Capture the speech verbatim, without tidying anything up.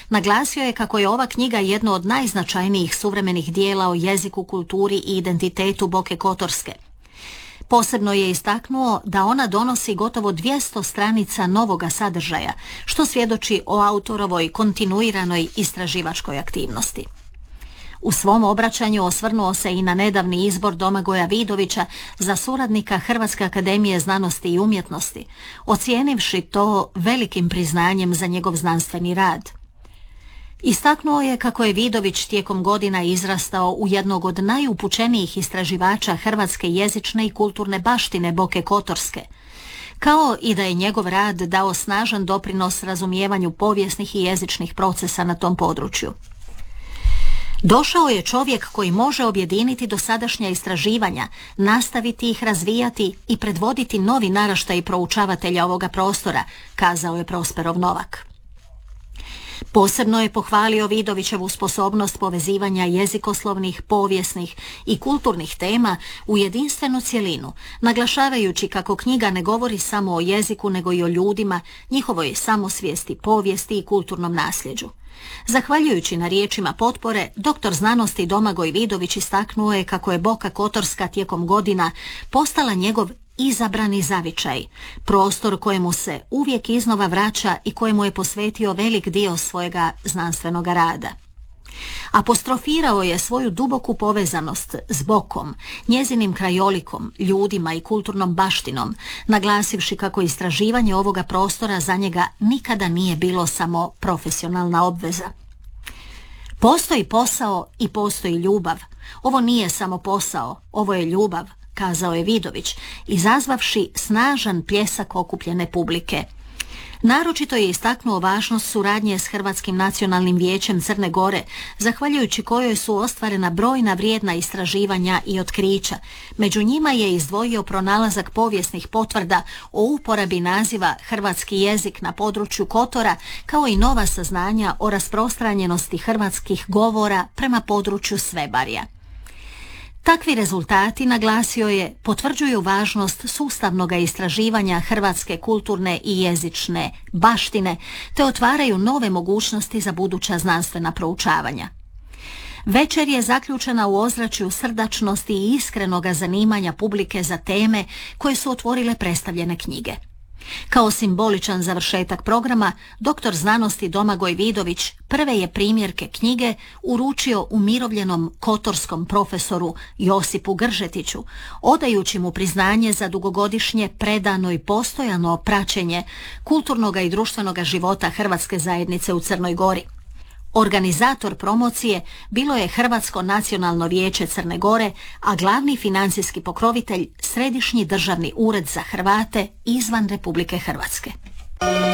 Naglasio je kako je ova knjiga jedno od najznačajnijih suvremenih dijela o jeziku, kulturi i identitetu Boke Kotorske. Posebno je istaknuo da ona donosi gotovo dvjesto stranica novoga sadržaja, što svjedoči o autorovoj kontinuiranoj istraživačkoj aktivnosti. U svom obraćanju osvrnuo se i na nedavni izbor Domagoja Vidovića za suradnika Hrvatske akademije znanosti i umjetnosti, ocijenivši to velikim priznanjem za njegov znanstveni rad. Istaknuo je kako je Vidović tijekom godina izrastao u jednog od najupućenijih istraživača hrvatske jezične i kulturne baštine Boke Kotorske, kao i da je njegov rad dao snažan doprinos razumijevanju povijesnih i jezičnih procesa na tom području. Došao je čovjek koji može objediniti dosadašnja istraživanja, nastaviti ih razvijati i predvoditi novi naraštaj proučavatelja ovoga prostora, kazao je Prosperov Novak. Posebno je pohvalio Vidovićevu sposobnost povezivanja jezikoslovnih, povijesnih i kulturnih tema u jedinstvenu cjelinu, naglašavajući kako knjiga ne govori samo o jeziku nego i o ljudima, njihovoj samosvijesti, povijesti i kulturnom nasljeđu. Zahvaljujući na riječima potpore, doktor znanosti Domagoj Vidović istaknuo je kako je Boka Kotorska tijekom godina postala njegov izabrani zavičaj, prostor kojemu se uvijek iznova vraća i kojemu je posvetio velik dio svojega znanstvenoga rada. Apostrofirao je svoju duboku povezanost s Bokom, njezinim krajolikom, ljudima i kulturnom baštinom, naglasivši kako istraživanje ovoga prostora za njega nikada nije bilo samo profesionalna obveza. Postoji posao i postoji ljubav. Ovo nije samo posao, ovo je ljubav, kazao je Vidović, izazvavši snažan pljesak okupljene publike. Naročito je istaknuo važnost suradnje s Hrvatskim nacionalnim vijećem Crne Gore, zahvaljujući kojoj su ostvarena brojna vrijedna istraživanja i otkrića. Među njima je izdvojio pronalazak povijesnih potvrda o uporabi naziva hrvatski jezik na području Kotora, kao i nova saznanja o rasprostranjenosti hrvatskih govora prema području Svebarja. Takvi rezultati, naglasio je, potvrđuju važnost sustavnog istraživanja hrvatske kulturne i jezične baštine, te otvaraju nove mogućnosti za buduća znanstvena proučavanja. Večer je zaključena u ozračju srdačnosti i iskrenoga zanimanja publike za teme koje su otvorile predstavljene knjige. Kao simboličan završetak programa, doktor znanosti Domagoj Vidović prve je primjerke knjige uručio umirovljenom kotorskom profesoru Josipu Gržetiću, odajući mu priznanje za dugogodišnje predano i postojano praćenje kulturnog i društvenog života hrvatske zajednice u Crnoj Gori. Organizator promocije bilo je Hrvatsko nacionalno vijeće Crne Gore, a glavni financijski pokrovitelj Središnji državni ured za Hrvate izvan Republike Hrvatske.